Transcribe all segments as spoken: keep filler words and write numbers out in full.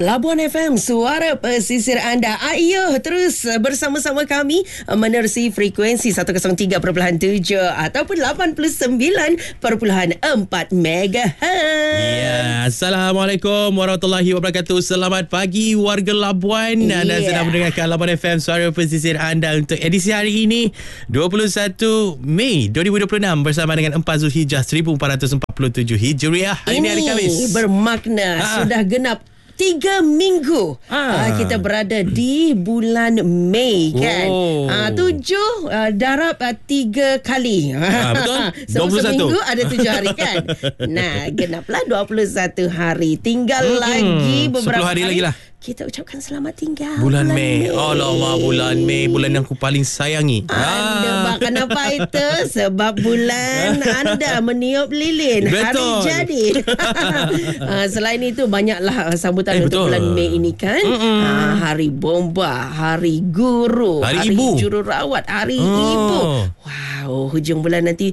Labuan F M, suara pesisir anda. Ayo terus bersama-sama kami menerusi frekuensi seratus tiga perpuluhan tujuh ataupun lapan puluh sembilan perpuluhan empat megahertz. Ya, Assalamualaikum warahmatullahi wabarakatuh. Selamat pagi warga Labuan. yeah. Anda sedang mendengarkan Labuan F M, suara pesisir anda untuk edisi hari ini dua puluh satu Mei dua ribu dua puluh enam bersama dengan empat Zulhijjah seribu empat ratus empat puluh tujuh Hijriah. Hari ini hari Khamis. Bermakna ha. sudah genap Tiga minggu ah. uh, kita berada di bulan Mei kan. Oh. Uh, tujuh uh, darab uh, tiga kali. Ah, betul. So, seminggu ada tujuh hari kan. Nah, genaplah dua puluh satu hari. Tinggal hmm, lagi beberapa sepuluh hari, hari lagi lah. Kita ucapkan selamat tinggal Bulan, bulan Mei, Mei. Alamak, bulan Mei, bulan yang aku paling sayangi. Anda ah. makan apa itu? Sebab bulan anda meniup lilin. Betul. Hari jadi. uh, Selain itu banyaklah sambutan eh, untuk bulan Mei ini kan. uh, Hari bomba, hari guru, Hari, hari ibu, jururawat, hari oh. ibu. Wow, hujung bulan nanti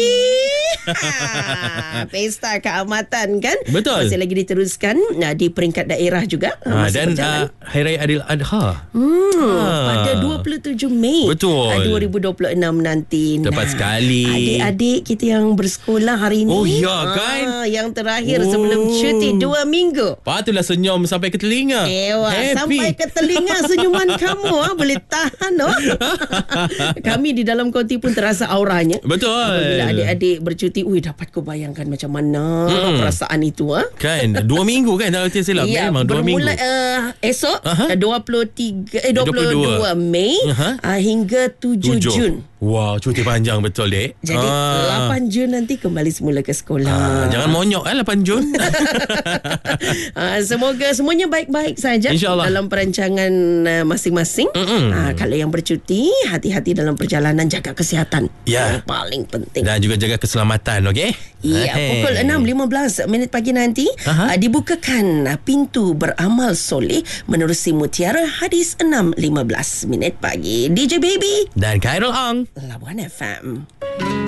pesta keamatan kan. Betul. Masih lagi diteruskan nah, di peringkat daerah juga. ha, Dan uh, Hari Raya Adil Adha hmm, ha. pada dua puluh tujuh Mei Betul. dua ribu dua puluh enam nanti. Tepat nah, sekali. Adik-adik kita yang bersekolah hari ini. Oh ya kan ha, yang terakhir oh. sebelum cuti dua minggu. Patutlah senyum sampai ke telinga. Ewa, sampai ke telinga senyuman kamu ha, boleh tahan oh. Kami di dalam konti pun terasa auranya. Betul. Apabila adik-adik bercuti, ui dapat kau bayangkan macam mana hmm. perasaan itu ha? Kan dua minggu kan kalau tidak silap. Ya, memang dua minggu. Bermula uh, esok uh-huh. dua puluh tiga eh dua puluh dua Mei uh-huh. uh, hingga tujuh Jun. Wow, cuti panjang betul dek. Jadi ah. lapan Jun nanti kembali semula ke sekolah. ah, Jangan monyok eh lapan Jun. ah, Semoga semuanya baik-baik saja dalam perancangan uh, masing-masing. ah, Kalau yang bercuti, hati-hati dalam perjalanan, jaga kesihatan. Ya. Yang paling penting. Dan juga jaga keselamatan. Okey. Ya, hey. Pukul enam lima belas minit pagi nanti uh, dibukakan uh, pintu beramal soleh menerusi Mutiara Hadis enam lima belas minit pagi. D J Baby dan Khairul Ong, Labuan F M.